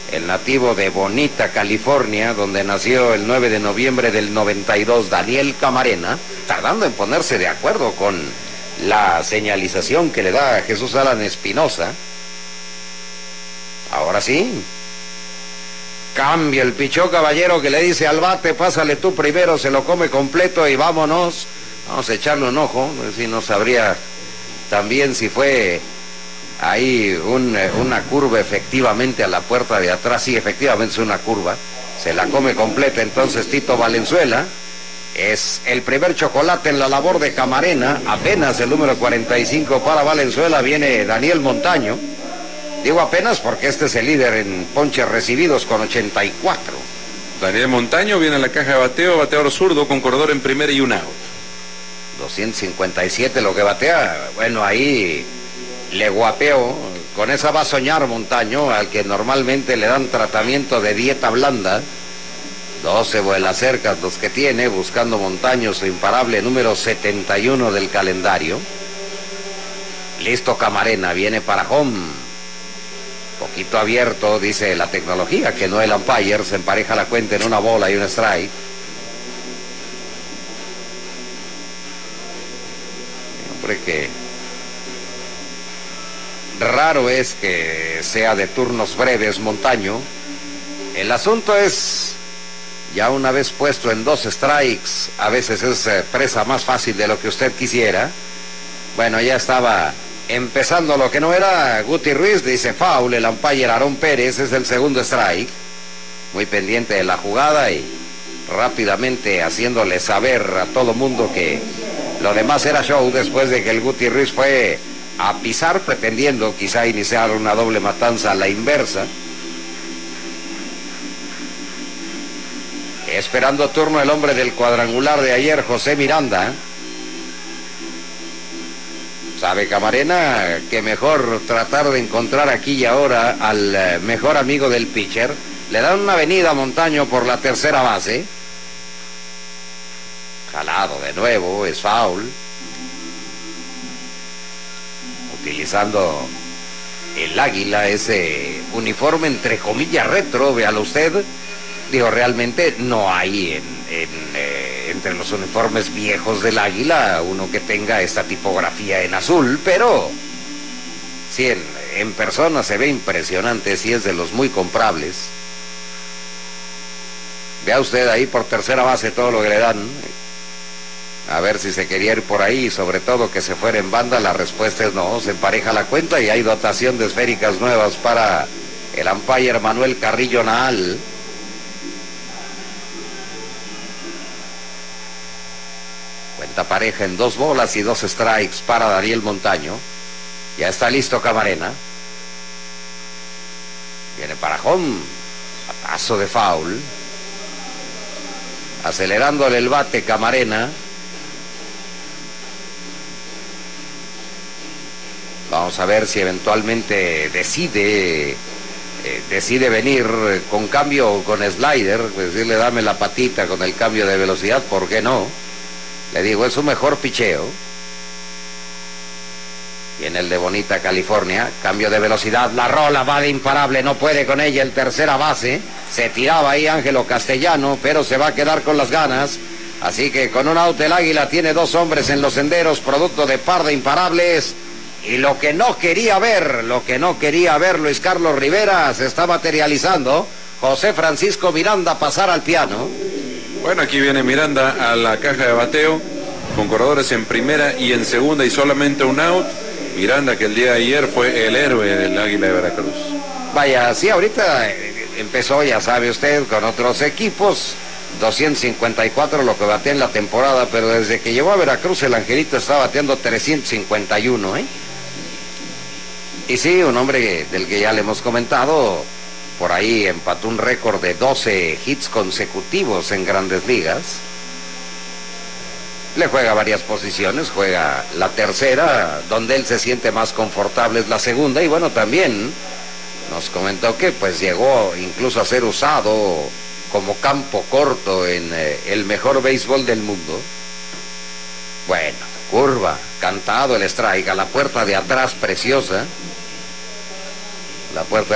el nativo de Bonita, California, donde nació el 9 de noviembre del 92, Daniel Camarena, tardando en ponerse de acuerdo con la señalización que le da Jesús Alan Espinosa. Ahora sí, cambia el pichó Caballero, que le dice al bate: pásale tú primero, se lo come completo y vámonos. Vamos a echarle un ojo, si no sabría también si fue ahí una curva efectivamente a la puerta de atrás. Sí, efectivamente es una curva, se la come completa entonces Tito Valenzuela. Es el primer chocolate en la labor de Camarena, apenas el número 45 para Valenzuela. Viene Daniel Montaño. Digo apenas porque este es el líder en ponches recibidos con 84. Daniel Montaño viene a la caja de bateo, bateador zurdo con corredor en primera y un out. 257 lo que batea. Bueno, ahí le guapeó. Con esa va a soñar Montaño, al que normalmente le dan tratamiento de dieta blanda. 12 vuelas cercas los que tiene, buscando Montaño su imparable número 71 del calendario. Listo Camarena, viene para home. Poquito abierto, dice la tecnología, que no el umpire. Se empareja la cuenta en una bola y un strike. Hombre, que raro es que sea de turnos breves Montaño. El asunto es, ya una vez puesto en 2 strikes, a veces es presa más fácil de lo que usted quisiera. Bueno, ya estaba empezando lo que no era. Guti Ruiz dice foul, el umpire Aarón Pérez, es el segundo strike. Muy pendiente de la jugada y rápidamente haciéndole saber a todo mundo que lo demás era show, después de que el Guti Ruiz fue a pisar, pretendiendo quizá iniciar una doble matanza a la inversa. Esperando turno el hombre del cuadrangular de ayer, José Miranda. Sabe Camarena que mejor tratar de encontrar aquí y ahora al mejor amigo del pitcher. Le dan una avenida a Montaño por la tercera base. Jalado de nuevo, es foul. Utilizando el águila, ese uniforme entre comillas retro, véalo usted. Digo, realmente no hay entre los uniformes viejos del águila uno que tenga esta tipografía en azul, pero sí, en persona se ve impresionante, sí es de los muy comprables. Vea usted ahí por tercera base todo lo que le dan. A ver si se quería ir por ahí, y sobre todo que se fuera en banda. La respuesta es no, se empareja la cuenta y hay dotación de esféricas nuevas para el umpire Manuel Carrillo Naal. Cuenta pareja en 2 bolas y 2 strikes para Daniel Montaño. Ya está listo Camarena. Viene para home. Batazo de foul. Acelerándole el bate Camarena. Vamos a ver si eventualmente decide venir con cambio o con slider. Pues decirle dame la patita con el cambio de velocidad, ¿por qué no? Le digo, es su mejor picheo. Viene el de Bonita, California. Cambio de velocidad. La rola va de imparable. No puede con ella el tercera base. Se tiraba ahí Ángelo Castellano, pero se va a quedar con las ganas. Así que con un out el águila tiene 2 hombres en los senderos, producto de par de imparables. Y lo que no quería ver Luis Carlos Rivera, se está materializando. José Francisco Miranda pasar al piano. Bueno, aquí viene Miranda a la caja de bateo, con corredores en primera y en segunda y solamente un out. Miranda, que el día de ayer fue el héroe del Águila de Veracruz. Vaya, sí, ahorita empezó, ya sabe usted, con otros equipos. 254 lo que batea en la temporada, pero desde que llegó a Veracruz el Angelito está bateando 351, ¿eh? Y sí, un hombre del que ya le hemos comentado, por ahí empató un récord de 12 hits consecutivos en Grandes Ligas. Le juega varias posiciones, juega la tercera, donde él se siente más confortable es la segunda, y bueno, también nos comentó que pues llegó incluso a ser usado como campo corto en el mejor béisbol del mundo. Bueno, curva, cantado el strike a la puerta de atrás, preciosa. La puerta